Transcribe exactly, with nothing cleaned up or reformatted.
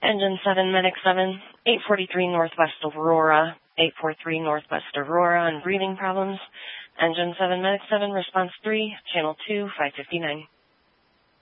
Engine seven, Medic seven, eight forty-three Northwest Aurora, eight forty-three Northwest Aurora on breathing problems. Engine seven, Medic seven, response three, channel two, five fifty-nine.